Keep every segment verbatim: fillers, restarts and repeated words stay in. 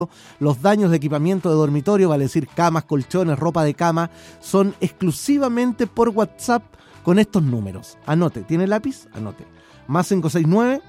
Los daños de equipamiento de dormitorio, vale decir camas, colchones, ropa de cama, son exclusivamente por WhatsApp con estos números. Anote, ¿tiene lápiz? Anote. Más cinco seis nueve,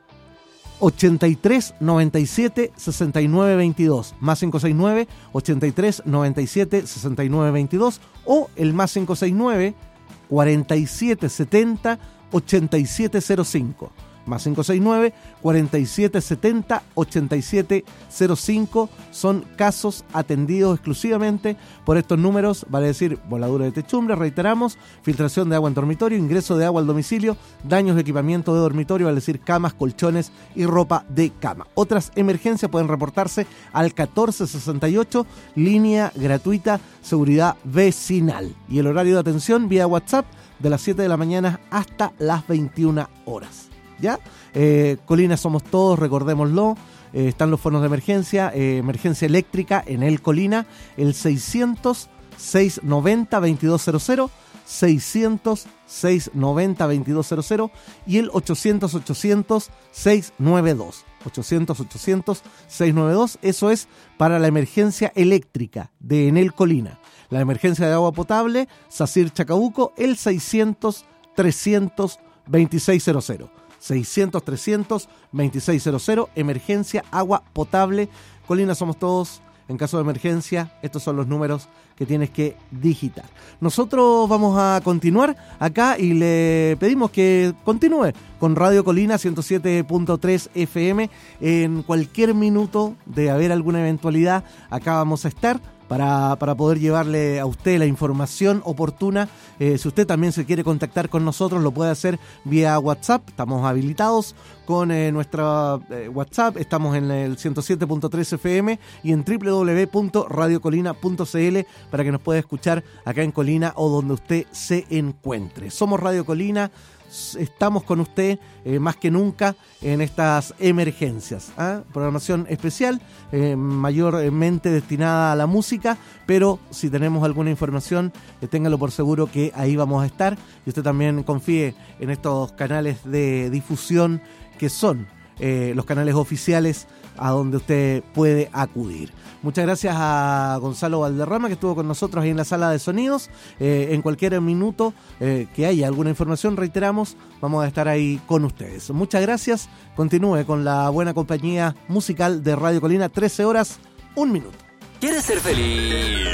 ochenta y tres, noventa y siete, sesenta y nueve veintidós. Más cinco seis nueve, ochenta y tres, noventa y siete, sesenta y nueve veintidós. O el más cinco seis nueve, cuarenta y siete setenta, ochenta y siete cero cinco. Más cinco seis nueve, cuarenta y siete setenta, ochenta y siete cero cinco. Son casos atendidos exclusivamente por estos números, vale decir voladura de techumbre, reiteramos, filtración de agua en dormitorio, ingreso de agua al domicilio, daños de equipamiento de dormitorio, vale decir camas, colchones y ropa de cama. Otras emergencias pueden reportarse al catorce sesenta y ocho, línea gratuita seguridad vecinal. Y el horario de atención vía WhatsApp de las siete de la mañana hasta las veintiuna horas. ¿Ya? Eh, Colina somos todos, recordémoslo. Eh, están los fondos de emergencia, eh, emergencia eléctrica en el Colina, el seiscientos, seiscientos noventa, veintidós cero cero, seiscientos, seiscientos noventa, veintidós cero cero y el ochocientos, ochocientos, seiscientos noventa y dos. ochocientos, ochocientos, seiscientos noventa y dos, eso es para la emergencia eléctrica de Enel Colina. La emergencia de agua potable, SACIR Chacabuco, el seiscientos, trescientos, veintiséis cero cero. seiscientos, trescientos, veintiséis cero cero, emergencia agua potable. Colina somos todos. En caso de emergencia, estos son los números que tienes que digitar. Nosotros vamos a continuar acá y le pedimos que continúe con Radio Colina ciento siete punto tres F M. En cualquier minuto de haber alguna eventualidad, acá vamos a estar para, para poder llevarle a usted la información oportuna. Eh, si usted también se quiere contactar con nosotros, lo puede hacer vía WhatsApp. Estamos habilitados con eh, nuestra eh, WhatsApp. Estamos en el ciento siete punto tres F M y en doble u doble u doble u punto radio colina punto c l para que nos pueda escuchar acá en Colina o donde usted se encuentre. Somos Radio Colina. Estamos con usted eh, más que nunca en estas emergencias. ¿eh? Programación especial, eh, mayormente destinada a la música, pero si tenemos alguna información, eh, téngalo por seguro que ahí vamos a estar. Y usted también confíe en estos canales de difusión que son eh, los canales oficiales a donde usted puede acudir. Muchas gracias a Gonzalo Valderrama, que estuvo con nosotros ahí en la sala de sonidos. Eh, en cualquier minuto eh, que haya alguna información, reiteramos, vamos a estar ahí con ustedes. Muchas gracias. Continúe con la buena compañía musical de Radio Colina. trece horas, un minuto. ¿Quieres ser feliz?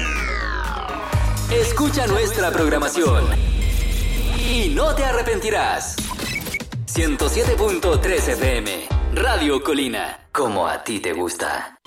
Escucha nuestra programación y no te arrepentirás. ciento siete punto tres F M, Radio Colina, como a ti te gusta.